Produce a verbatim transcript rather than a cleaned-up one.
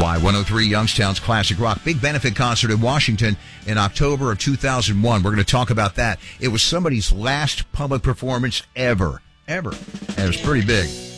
Y one oh three Youngstown's Classic Rock. Big benefit concert in Washington in October of two thousand one. We're going to talk about that. It was somebody's last public performance ever. Ever. And it was pretty big.